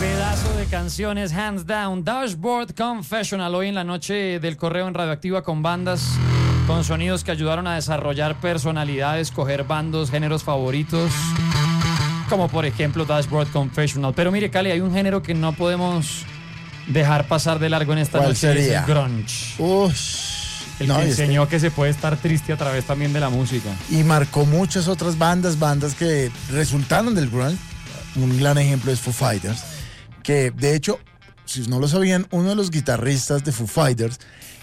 Pedazo de canciones, hands down. Dashboard Confessional, hoy en la noche del correo en Radioactiva con bandas, con sonidos que ayudaron a desarrollar personalidades, coger bandos, géneros favoritos, como por ejemplo Dashboard Confessional. Pero mire, Cali, hay un género que no podemos dejar pasar de largo en esta ¿Cuál noche. sería? Es el grunge. Ush. El No, que y enseñó que se puede estar triste a través también de la música. Y marcó muchas otras bandas que resultaron del grunge. Un gran ejemplo es Foo Fighters, que de hecho, si no lo sabían, uno de los guitarristas de Foo Fighters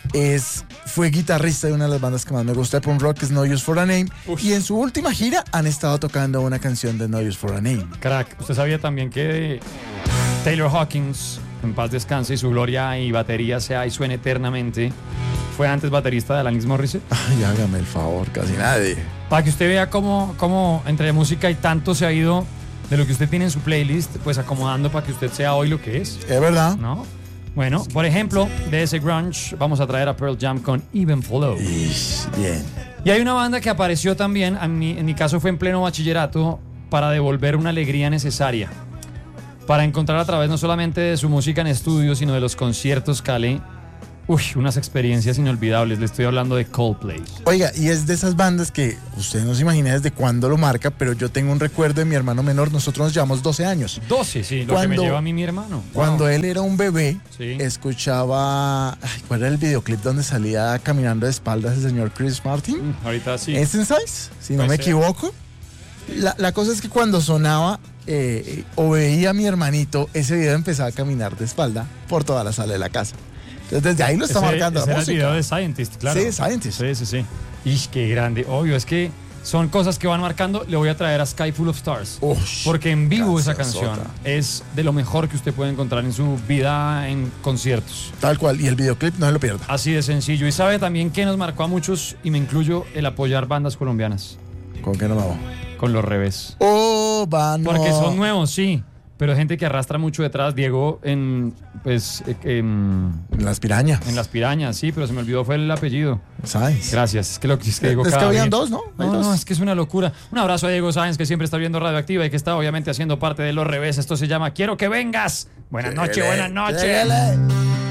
fue guitarrista de una de las bandas que más me gusta de punk rock, que es No Use for a Name. Uf. Y en su última gira han estado tocando una canción de No Use for a Name. Crack, ¿usted sabía también que Taylor Hawkins, en paz descanse y su gloria y batería sea y suene eternamente, fue antes baterista de Alanis Morissette? Ay, hágame el favor, casi nadie. Para que usted vea cómo entre música y tanto se ha ido de lo que usted tiene en su playlist, pues acomodando para que usted sea hoy lo que es, Es verdad. ¿no? Bueno, por ejemplo, de ese grunge vamos a traer a Pearl Jam con Even Flow. Bien. Y hay una banda que apareció también, en mi caso fue en pleno bachillerato, para devolver una alegría necesaria, para encontrar a través no solamente de su música en estudio, sino de los conciertos, Cali, unas experiencias inolvidables. Le estoy hablando de Coldplay. Oiga, y es de esas bandas que usted no se imagina desde cuándo lo marca, pero yo tengo un recuerdo de mi hermano menor. Nosotros nos llevamos 12 años. 12, sí, lo que me lleva a mí mi hermano. Cuando Wow. él era un bebé, Sí. escuchaba... Ay, ¿cuál era el videoclip donde salía caminando de espaldas el señor Chris Martin? Ahorita sí. Essence, si no Puede me ser. equivoco. La cosa es que cuando sonaba o veía a mi hermanito, ese video empezaba a caminar de espalda por toda la sala de la casa. Entonces desde ahí lo está marcando ese la era música. el video de Scientist, claro. Sí, Scientist. Sí. Ish, qué grande. Obvio, es que son cosas que van marcando. Le voy a traer a Sky Full of Stars. Ush, Porque en vivo esa cancionzota. canción es de lo mejor que usted puede encontrar en su vida en conciertos. Tal cual, y el videoclip no se lo pierda. Así de sencillo. Y sabe también que nos marcó a muchos, y me incluyo, el apoyar bandas colombianas. ¿Con qué no vamos? Con Los Revés. Oh, va, no. Porque son nuevos, sí. Pero gente que arrastra mucho detrás. Diego en Las pirañas. Las Pirañas, sí, pero se me olvidó fue el apellido. Sáenz. Gracias. Es que Diego Es que cada habían vez- dos, ¿no? Hay No, dos. es que es una locura. Un abrazo a Diego Sáenz, que siempre está viendo Radioactiva y que está obviamente haciendo parte de Los Revés. Esto se llama Quiero que vengas. Buenas noches, buenas noches. Quélele.